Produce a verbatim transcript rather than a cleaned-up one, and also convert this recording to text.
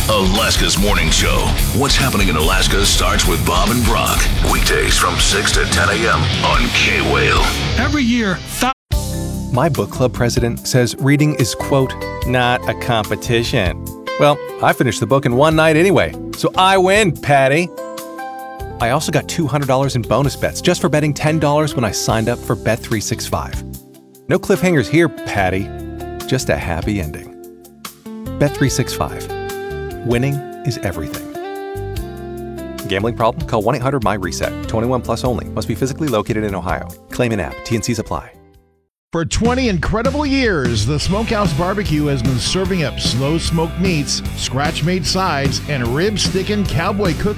Alaska's Morning Show. What's happening in Alaska starts with Bob and Brock. Weekdays from six to ten a.m. on K-Whale. Every year, th- My book club president says reading is, quote, not a competition. Well, I finished the book in one night anyway, so I win, Patty. I also got two hundred dollars in bonus bets just for betting ten dollars when I signed up for Bet three sixty-five. No cliffhangers here, Patty. Just a happy ending. Bet three sixty-five. Winning is everything. Gambling problem? Call one eight hundred M Y reset. twenty-one plus only. Must be physically located in Ohio. Claim in app. T N Cs apply. For twenty incredible years, the Smokehouse Barbecue has been serving up slow smoked meats, scratch-made sides, and rib-sticking cowboy cooking